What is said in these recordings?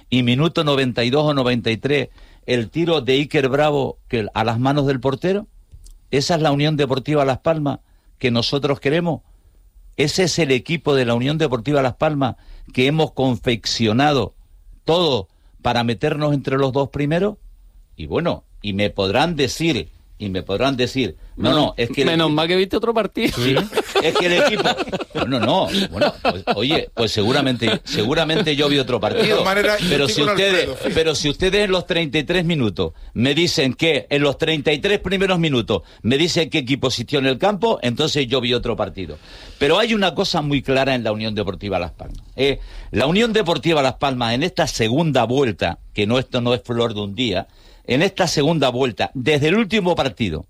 y minuto 92 o 93 el tiro de Iker Bravo que a las manos del portero. ¿Esa es la Unión Deportiva Las Palmas que nosotros queremos? ¿Ese es el equipo de la Unión Deportiva Las Palmas que hemos confeccionado todo para meternos entre los dos primeros? Y bueno, y me podrán decir, no, es que... Menos mal que viste otro partido. Sí, es que el equipo... No, bueno, pues, oye, pues seguramente yo vi otro partido. Pero si ustedes en los 33 minutos me dicen que, en los 33 primeros minutos, me dicen qué equipo existió en el campo, entonces yo vi otro partido. Pero hay una cosa muy clara en la Unión Deportiva Las Palmas. La Unión Deportiva Las Palmas, en esta segunda vuelta, que esto no es flor de un día, en esta segunda vuelta, desde el último partido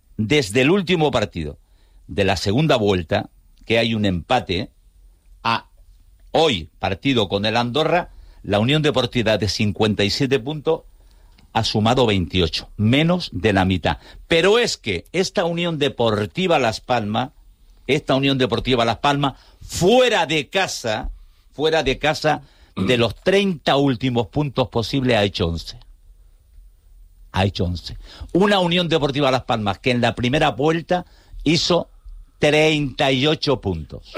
de la segunda vuelta, que hay un empate, a hoy, partido con el Andorra, la Unión Deportiva de 57 puntos ha sumado 28, menos de la mitad. Pero es que esta Unión Deportiva Las Palmas, fuera de casa, de los 30 últimos puntos posibles, ha hecho 11. Una Unión Deportiva Las Palmas que en la primera vuelta hizo 38 puntos.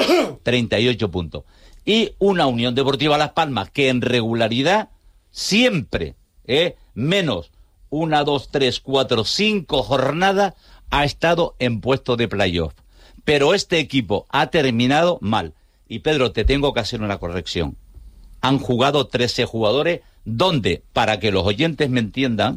Y una Unión Deportiva Las Palmas que en regularidad siempre, menos 1, 2, 3, 4, 5 jornadas, ha estado en puesto de playoff. Pero este equipo ha terminado mal. Y Pedro, te tengo que hacer una corrección. Han jugado 13 jugadores, donde, para que los oyentes me entiendan,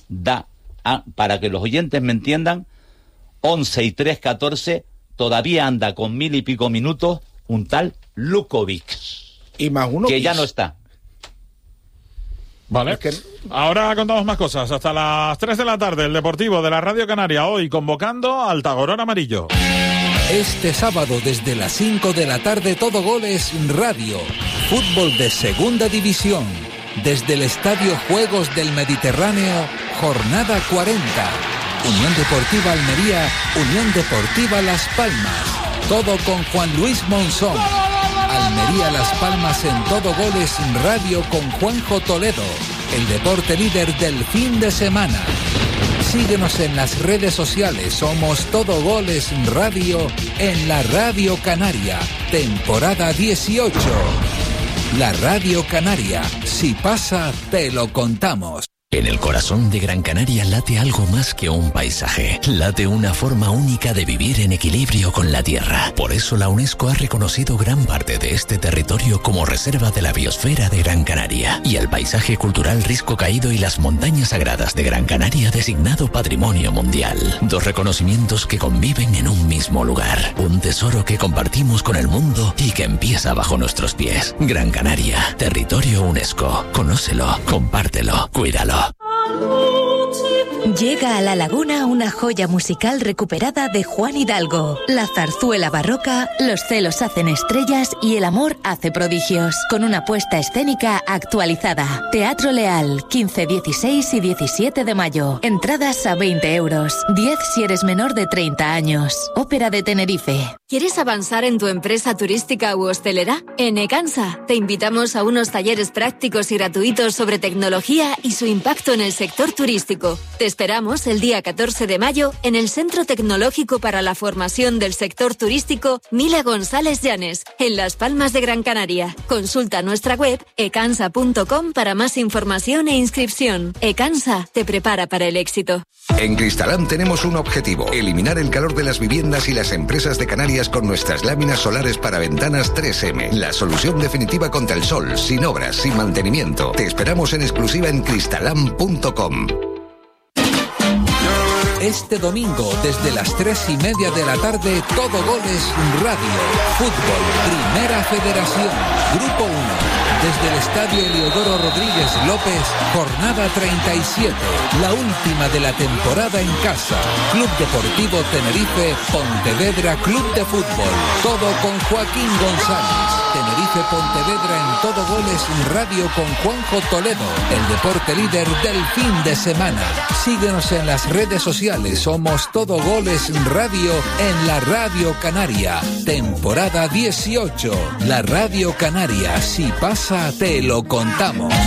11 y 3, 14, todavía anda con 1000 y pico minutos un tal Lukovic. Y más uno que ya no está. Vale, es que... ahora contamos más cosas. Hasta las 3 de la tarde, el Deportivo de la Radio Canaria, hoy convocando al Tagorón Amarillo. Este sábado desde las 5 de la tarde, Todo Goles Radio. Fútbol de Segunda División. Desde el Estadio Juegos del Mediterráneo, jornada 40. Unión Deportiva Almería, Unión Deportiva Las Palmas. Todo con Juan Luis Monzón. Almería Las Palmas en Todo Goles Radio con Juanjo Toledo. El deporte líder del fin de semana. Síguenos en las redes sociales. Somos Todo Goles Radio en la Radio Canaria. Temporada 18. La Radio Canaria. Si pasa, te lo contamos. En el corazón de Gran Canaria late algo más que un paisaje. Late una forma única de vivir en equilibrio con la tierra. Por eso la UNESCO ha reconocido gran parte de este territorio como reserva de la biosfera de Gran Canaria. Y el paisaje cultural Risco Caído y las montañas sagradas de Gran Canaria designado Patrimonio Mundial. 2 reconocimientos que conviven en un mismo lugar. Un tesoro que compartimos con el mundo y que empieza bajo nuestros pies. Gran Canaria, territorio UNESCO. Conócelo, compártelo, cuídalo. Llega a La Laguna una joya musical recuperada de Juan Hidalgo. La zarzuela barroca, Los celos hacen estrellas y El amor hace prodigios. Con una puesta escénica actualizada. Teatro Leal, 15, 16 y 17 de mayo. Entradas a 20 euros. 10 si eres menor de 30 años. Ópera de Tenerife. ¿Quieres avanzar en tu empresa turística u hostelera? En Ecansa te invitamos a unos talleres prácticos y gratuitos sobre tecnología y su impacto en el sector turístico. Te esperamos el día 14 de mayo en el Centro Tecnológico para la Formación del Sector Turístico Mila González Llanes, en Las Palmas de Gran Canaria. Consulta nuestra web ecansa.com para más información e inscripción. Ecansa te prepara para el éxito. En Cristalam tenemos un objetivo: eliminar el calor de las viviendas y las empresas de Canarias con nuestras láminas solares para ventanas 3M. La solución definitiva contra el sol, sin obras, sin mantenimiento. Te esperamos en exclusiva en cristalam.com. Este domingo, desde las 3:30 de la tarde, Todo Goles Radio. Fútbol, Primera Federación, Grupo 1. Desde el Estadio Eliodoro Rodríguez López, jornada 37. La última de la temporada en casa. Club Deportivo Tenerife, Pontevedra Club de Fútbol. Todo con Joaquín González. Tenerife Pontevedra en Todo Goles Radio con Juanjo Toledo. El deporte líder del fin de semana. Síguenos en las redes sociales. Somos Todo Goles Radio en la Radio Canaria. Temporada 18. La Radio Canaria. Si pasa, te lo contamos.